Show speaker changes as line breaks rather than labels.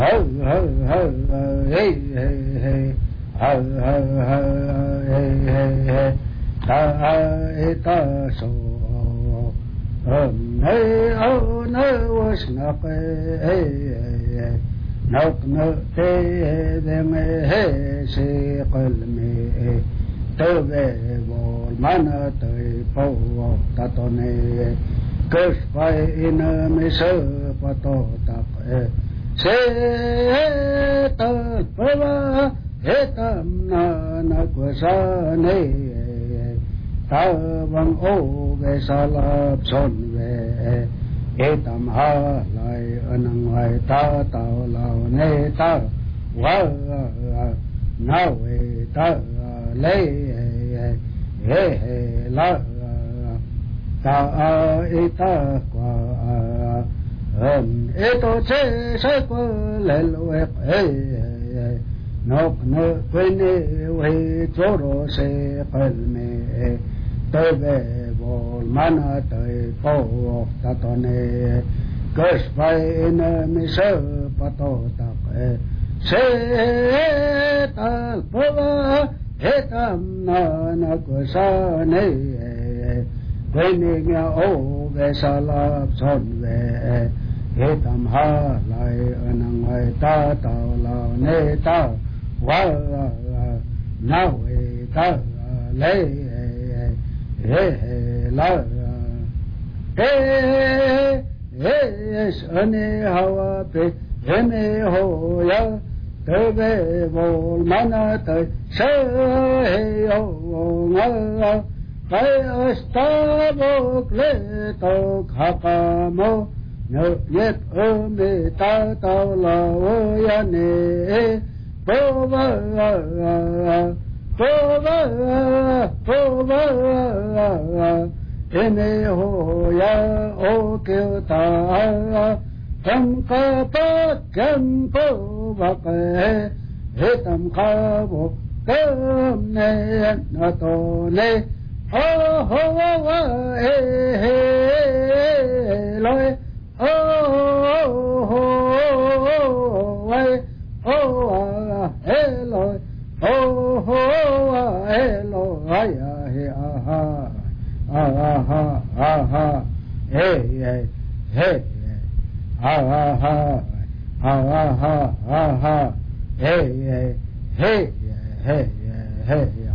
Tavang ove salap son ve etam halai anang lai ta tao lao ne ta wa na we ta le he he la ta ita kwa eto che se kwa le we nok no kwene we choro se palme tebe bol mana te po ta tone kes vai na mi se pato ta se ta pova etam na ko sa ne kwene nya o ve salap son ve etam ha lai anang ai ta tao lao ne ta wa na we ta le la ane hawa pe eme ho ya tebe bol mana te se yo nga kai asta bok le to khapamo no yet ome ta ta la o ya ne pova ene ho ya o ke ta tam ka pa kam po va ke he tam ka bo kam ne na to ne ho ho wa he loi ho ho wa ho he loi oh oh hello aya he aha aha aha hey hey hey aha aha aha hey hey hey hey hey